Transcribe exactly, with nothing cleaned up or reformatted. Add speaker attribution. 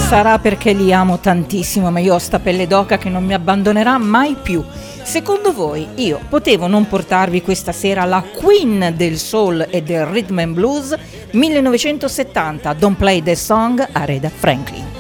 Speaker 1: Sarà perché li amo tantissimo, ma io ho sta pelle d'oca che non mi abbandonerà mai più. Secondo voi io potevo non portarvi questa sera la queen del soul e del rhythm and blues millenovecentosettanta, Don't Play That Song, Aretha Franklin.